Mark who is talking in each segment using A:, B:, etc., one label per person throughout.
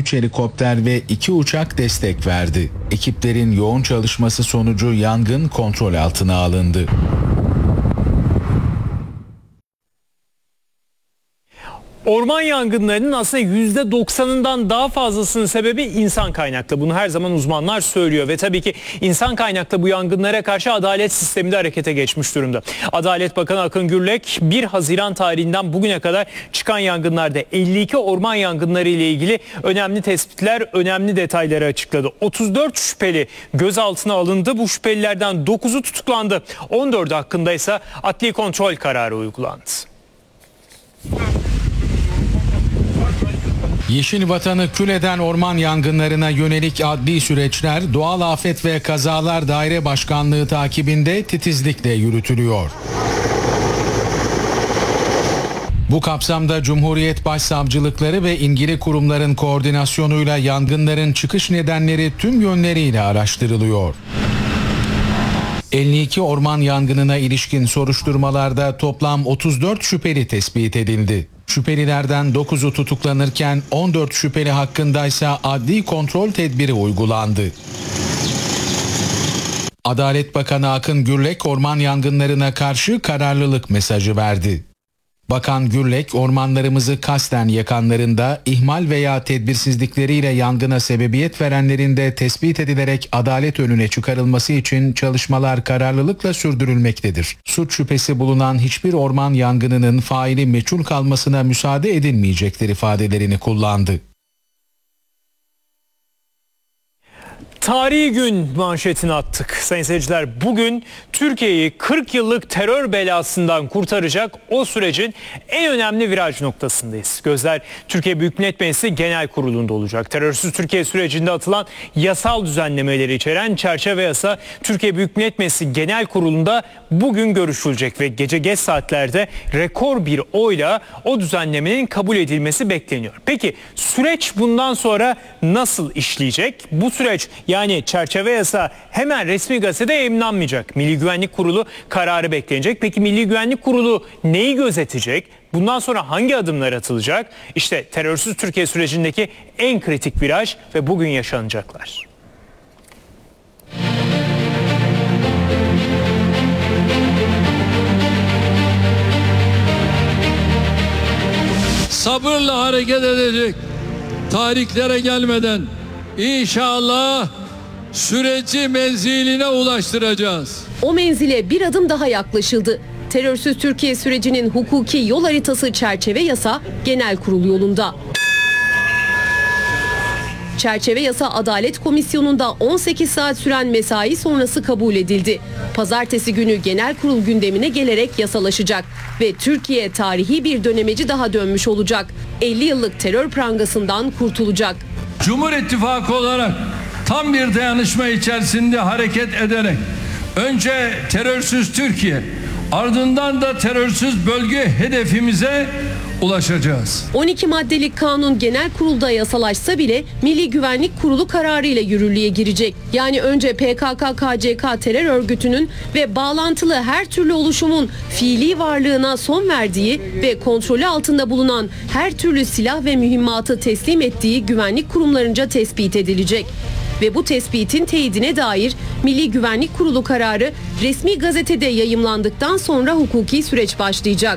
A: 3 helikopter ve 2 uçak destek verdi. Ekiplerin yoğun çalışması sonucu yangın kontrol altına alındı.
B: Orman yangınlarının aslında %90'ından daha fazlasının sebebi insan kaynaklı. Bunu her zaman uzmanlar söylüyor ve tabii ki insan kaynaklı bu yangınlara karşı adalet sistemi de harekete geçmiş durumda. Adalet Bakanı Akın Gürlek 1 Haziran tarihinden bugüne kadar çıkan yangınlarda 52 orman yangınları ile ilgili önemli tespitler, önemli detayları açıkladı. 34 şüpheli gözaltına alındı. Bu şüphelilerden 9'u tutuklandı. 14'ü hakkında ise adli kontrol kararı uygulandı.
A: Yeşil Vatan'ı kül eden orman yangınlarına yönelik adli süreçler Doğal Afet ve Kazalar Daire Başkanlığı takibinde titizlikle yürütülüyor. Bu kapsamda Cumhuriyet Başsavcılıkları ve ilgili kurumların koordinasyonuyla yangınların çıkış nedenleri tüm yönleriyle araştırılıyor. 52 orman yangınına ilişkin soruşturmalarda toplam 34 şüpheli tespit edildi. Şüphelilerden 9'u tutuklanırken 14 şüpheli hakkındaysa adli kontrol tedbiri uygulandı. Adalet Bakanı Akın Gürlek orman yangınlarına karşı kararlılık mesajı verdi. Bakan Gürlek, ormanlarımızı kasten yakanlarında ihmal veya tedbirsizlikleriyle yangına sebebiyet verenlerin de tespit edilerek adalet önüne çıkarılması için çalışmalar kararlılıkla sürdürülmektedir. Suç şüphesi bulunan hiçbir orman yangınının faili meçhul kalmasına müsaade edilmeyecektir ifadelerini kullandı.
B: Tarihi gün manşetini attık sayın seyirciler. Bugün Türkiye'yi 40 yıllık terör belasından kurtaracak o sürecin en önemli viraj noktasındayız. Gözler Türkiye Büyük Millet Meclisi Genel Kurulu'nda olacak. Terörsüz Türkiye sürecinde atılan yasal düzenlemeleri içeren çerçeve yasa Türkiye Büyük Millet Meclisi Genel Kurulu'nda bugün görüşülecek ve gece geç saatlerde rekor bir oyla o düzenlemenin kabul edilmesi bekleniyor. Peki süreç bundan sonra nasıl işleyecek? Bu süreç yani çerçeve yasa hemen resmi gazetede yayımlanmayacak. Milli Güvenlik Kurulu kararı beklenecek. Peki Milli Güvenlik Kurulu neyi gözetecek? Bundan sonra hangi adımlar atılacak? İşte terörsüz Türkiye sürecindeki en kritik viraj ve bugün yaşanacaklar.
C: Sabırla hareket edecek. Tarihlere gelmeden İnşallah süreci menziline ulaştıracağız.
D: O menzile bir adım daha yaklaşıldı. Terörsüz Türkiye sürecinin hukuki yol haritası çerçeve yasa Genel Kurulu yolunda. Çerçeve yasa Adalet Komisyonu'nda 18 saat süren mesai sonrası kabul edildi. Pazartesi günü Genel Kurul gündemine gelerek yasalaşacak ve Türkiye tarihi bir dönemeci daha dönmüş olacak. 50 yıllık terör prangasından kurtulacak.
C: Cumhur İttifakı olarak tam bir dayanışma içerisinde hareket ederek önce terörsüz Türkiye, ardından da terörsüz bölge hedefimize ulaşacağız.
D: 12 maddelik kanun genel kurulda yasalaşsa bile Milli Güvenlik Kurulu kararıyla yürürlüğe girecek. Yani önce PKK-KCK terör örgütünün ve bağlantılı her türlü oluşumun fiili varlığına son verdiği ve kontrolü altında bulunan her türlü silah ve mühimmatı teslim ettiği güvenlik kurumlarınca tespit edilecek. Ve bu tespitin teyidine dair Milli Güvenlik Kurulu kararı resmi gazetede yayımlandıktan sonra hukuki süreç başlayacak.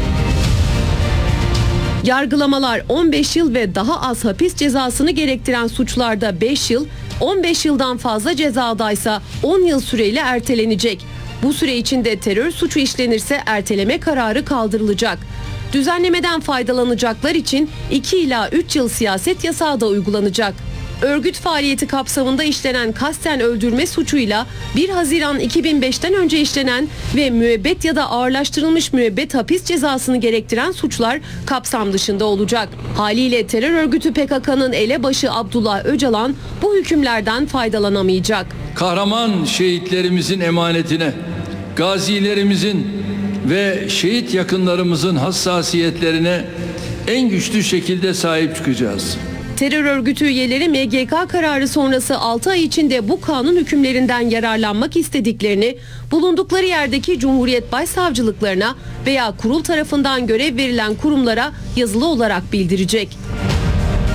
D: Yargılamalar 15 yıl ve daha az hapis cezasını gerektiren suçlarda 5 yıl, 15 yıldan fazla cezadaysa 10 yıl süreyle ertelenecek. Bu süre içinde terör suçu işlenirse erteleme kararı kaldırılacak. Düzenlemeden faydalanacaklar için 2 ila 3 yıl siyaset yasağı da uygulanacak. Örgüt faaliyeti kapsamında işlenen kasten öldürme suçuyla 1 Haziran 2005'ten önce işlenen ve müebbet ya da ağırlaştırılmış müebbet hapis cezasını gerektiren suçlar kapsam dışında olacak. Haliyle terör örgütü PKK'nın elebaşı Abdullah Öcalan bu hükümlerden faydalanamayacak.
C: Kahraman şehitlerimizin emanetine, gazilerimizin ve şehit yakınlarımızın hassasiyetlerine en güçlü şekilde sahip çıkacağız.
D: Terör örgütü üyeleri MGK kararı sonrası 6 ay içinde bu kanun hükümlerinden yararlanmak istediklerini bulundukları yerdeki Cumhuriyet Başsavcılıklarına veya kurul tarafından görev verilen kurumlara yazılı olarak bildirecek.